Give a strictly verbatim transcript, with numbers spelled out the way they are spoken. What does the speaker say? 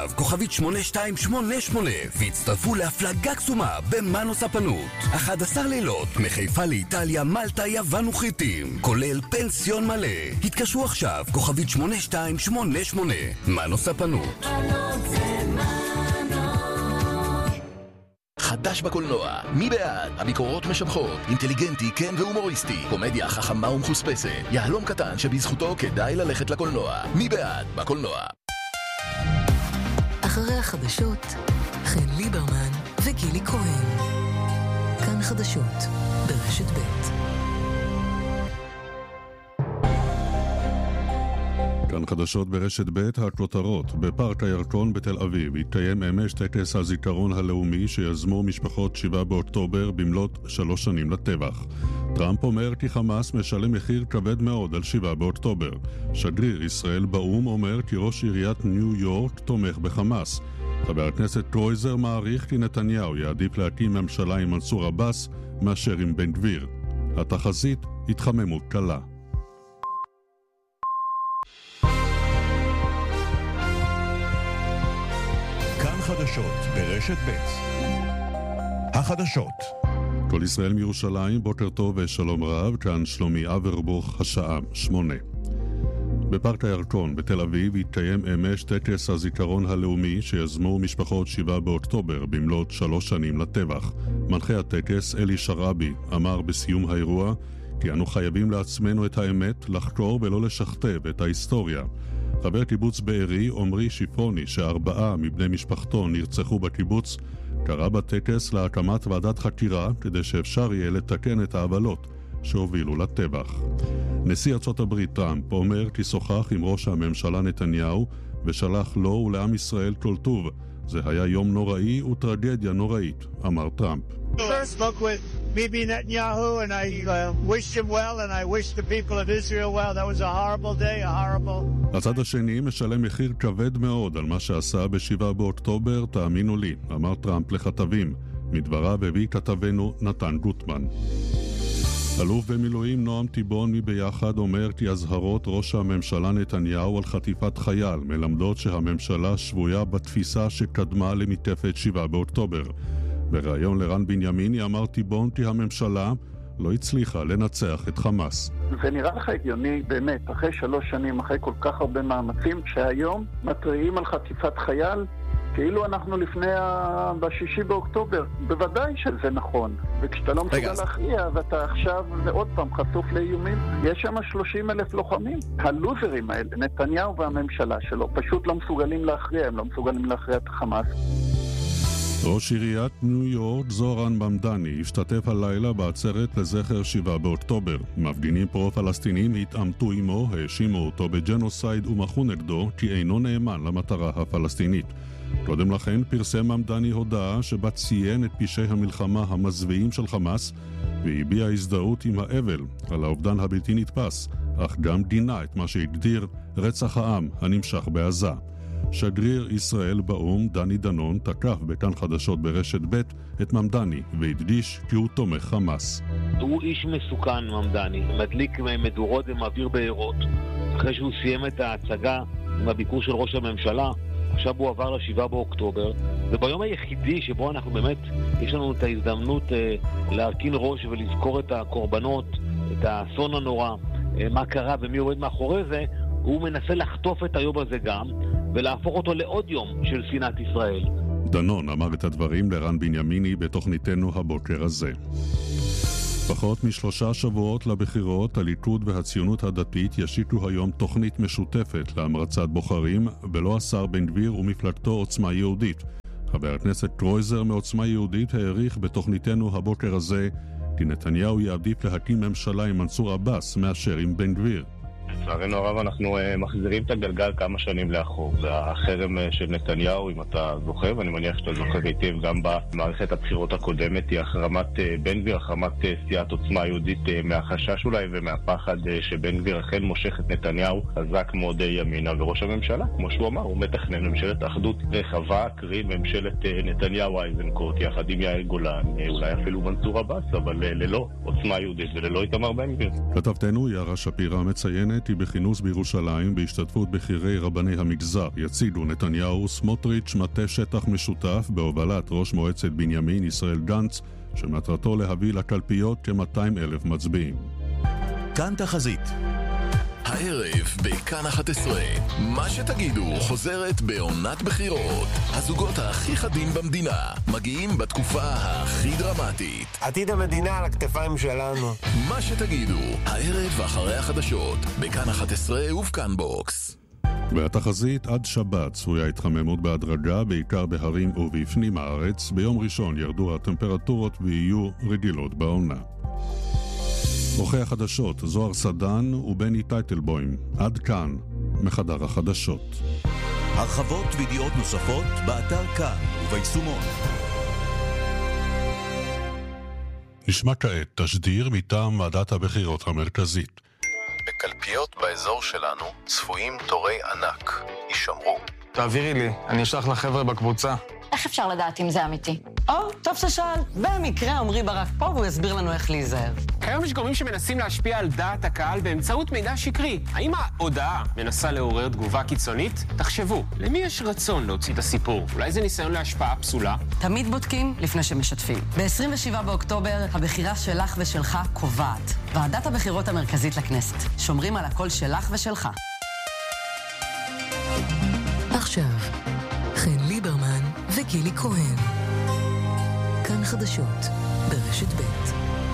כוכבית שמונה שתיים שמונה שמונה והצטרפו להפלגה קסומה במנו ספנות. אחד עשר לילות מחיפה לאיטליה, מלטה, יוון וחיטים, כולל פנסיון מלא. התקשרו עכשיו, כוכבית שמונה שתיים שמונה שמונה. מנו ספנות. חדש בקולנוע, מי בעד? הביקורות משבחות, אינטליגנטי, כן והומוריסטי, קומדיה חכמה ומחוספסת, יהלום קטן שבזכותו כדאי ללכת לקולנוע. מי בעד? בקולנוע. אחרי החדשות, חן ליברמן וגילי כהן. כאן חדשות, ברשת ב'. כאן חדשות ברשת ב', הכותרות. בפארק הירקון בתל אביב התקיים אמש טקס הזיכרון הלאומי שיזמו משפחות שבעה באוקטובר במלאת שלוש שנים לטבח. טראמפ אומר כי חמאס משלם מחיר כבד מאוד על שבעה באוקטובר. שגריר ישראל באום אומר כי ראש עיריית ניו יורק תומך בחמאס. חבר הכנסת קרויזר מעריך כי נתניהו יעדיף להקים ממשלה עם מנסור עבאס מאשר עם בן גביר. התחזית התחממות קלה. כאן חדשות ברשת ב'. החדשות. כל ישראל מירושלים, בוקר טוב ושלום רב, כאן שלומי אברבוך, השעה שמונה. בפארק הירקון בתל אביב התקיים אמש טקס הזיכרון הלאומי שיזמו משפחות שבעה באוקטובר במלאת שלוש שנים לטבח. מנחה הטקס אלי שרעבי אמר בסיום האירוע כי אנו חייבים לעצמנו את האמת, לחקור ולא לשכתב את ההיסטוריה. חבר קיבוץ בארי עומרי שיפוני, שארבעה מבני משפחתו נרצחו בקיבוץ, קרא בטקס להקמת ועדת חקירה כדי שאפשר יהיה לתקן את העוולות שהובילו לטבח. נשיא ארצות הברית טראמפ אומר כי שוחח עם ראש הממשלה נתניהו ושלח לו ולעם ישראל כל טוב. זה היה יום נוראי וטרגדיה נוראית, אמר טראמפ. I spoke with Bibi Netanyahu and I uh, wished him well and I wished the people of Israel well. That was a horrible day, a horrible... הצד השני משלם מחיר כבד מאוד על מה שעשה בשבעה באוקטובר, תאמינו לי, אמר טראמפ לכתבים. מדבריו הביא כתבנו נתן גוטמן. אלוף במילואים נועם טיבון מביחד אומר כי הזהרות ראש הממשלה נתניהו על חטיפת חייל מלמדות שהממשלה שבויה בתפיסה שקדמה למתקפת שבעה באוקטובר. בראיון לרן בנימיני אמר טיבון כי הממשלה לא הצליחה לנצח את חמאס. זה נראה לך הגיוני באמת, אחרי שלוש שנים, אחרי כל כך הרבה מאמצים, שהיום מתריעים על חטיפת חייל, כאילו אנחנו לפני ה... בשישי באוקטובר. בוודאי שזה נכון. וכשאתה לא מסוגל להכריע, ואתה עכשיו עוד פעם חשוף לאיומים, יש שם שלושים אלף לוחמים. הלוזרים האלה, נתניהו והממשלה שלו, פשוט לא מסוגלים להכריע, הם לא מסוגלים להכריע את החמאס. ראש עיריית ניו יורק זוהרן ממדני השתתף הלילה בעצרת לזכר שבעה באוקטובר. מפגינים פרו-פלסטינים התעמתו עמו, האשימו אותו בג'נוסייד ומחו נגדו כי אינו נאמן למטרה הפלסטינית. קודם לכן פרסם ממדני הודעה שבה ציין את פשעי המלחמה המזוויעים של חמאס והביע הזדהות עם האבל על האובדן הבלתי נתפס, אך גם גינה את מה שהגדיר רצח העם הנמשך בעזה. שגריר ישראל באום דני דנון תקף בכאן חדשות ברשת ב' את ממדני והדגיש כי הוא תומך חמאס. הוא איש מסוכן ממדני, מדליק מדורות ומעביר בעירות. אחרי שהוא סיים את ההצגה עם הביקור של ראש הממשלה, עכשיו הוא עבר לשבעה באוקטובר, וביום היחידי שבו אנחנו באמת, יש לנו את ההזדמנות אה, להרכין ראש ולזכור את הקורבנות, את האסון הנורא, אה, מה קרה ומי עומד מאחורי זה, הוא מנסה לחטוף את היום הזה גם, ולהפוך אותו לעוד יום של שנאת ישראל. דנון אמר את הדברים לרן בנימיני בתוכניתנו הבוקר הזה. פחות משלושה שבועות לבחירות, הליכוד והציונות הדתית ישיקו היום תוכנית משותפת להמרצת בוחרים, ולא השר בן גביר ומפלגתו עוצמה יהודית. חבר הכנסת קרויזר מעוצמה יהודית העריך בתוכניתנו הבוקר הזה כי נתניהו יעדיף להקים ממשלה עם מנסור עבאס מאשר עם בן גביר. לצערנו הרב אנחנו uh, מחזירים את הגלגל כמה שנים לאחור. זה החרם uh, של נתניהו, אם אתה זוכר, ואני מניח שאתה זוכר היטב גם במערכת הבחירות הקודמת, היא החרמת uh, בן גביר, החרמת uh, סיעת עוצמה יהודית uh, מהחשש אולי ומהפחד uh, שבן גביר אכן מושך את נתניהו חזק מאוד uh, ימינה, וראש הממשלה, כמו שהוא אמר, הוא מתכנן ממשלת אחדות רחבה, קרי ממשלת uh, נתניהו אייזנקוט, יחד עם יאיר גולן, uh, אולי אפילו מנסור עבאס, אבל uh, ללא עוצמה יהודית וללא איתמר בן גביר. כתבתנו יערה שפירא מציינת כי בכינוס בירושלים בהשתתפות בכירי רבני המגזר. יצידו נתניהו, סמוטריץ' מטה שטח משותף בהובלת ראש מועצת בנימין ישראל גנץ, שמטרתו להביא לקלפיות כ-מאתיים אלף מצביעים. כאן תחזית. הערב בכאן אחת עשרה, מה שתגידו חוזרת בעונת בחירות. הזוגות הכי חדים במדינה מגיעים בתקופה הכי דרמטית. עתיד המדינה על הכתפיים שלנו. מה שתגידו, הערב אחרי החדשות, בכאן אחת עשרה ובכאן בוקס. והתחזית עד שבת צפויה התחממות בהדרגה, בעיקר בהרים ובפנים הארץ. ביום ראשון ירדו הטמפרטורות ויהיו רגילות בעונה. עורכי החדשות זוהר סדן ובני טייטלבוים. עד כאן מחדר החדשות. הרחבות וידיעות נוספות באתר כאן וביישומון. נשמע כעת תשדיר מטעם ועדת הבחירות המרכזית. בקלפיות באזור שלנו צפויים תורי ענק. יישמרו. תעבירי לי, אני אשלח לחבר'ה בקבוצה. איך אפשר לדעת אם זה אמיתי? או, טוב ששאל. במקרה עמרי ברק פה והוא יסביר לנו איך להיזהר. כיום יש גורמים שמנסים להשפיע על דעת הקהל באמצעות מידע שקרי. האם ההודעה מנסה לעורר תגובה קיצונית? תחשבו, למי יש רצון להוציא את הסיפור? אולי זה ניסיון להשפעה פסולה? תמיד בודקים לפני שמשתפים. ב-עשרים ושבעה באוקטובר הבחירה שלך ושלך קובעת. ועדת הבחירות המרכזית לכנסת. שומרים על הקול שלך ושלך. עכשיו חן ליברמן וגילי כהן. כאן חדשות ברשת ב'.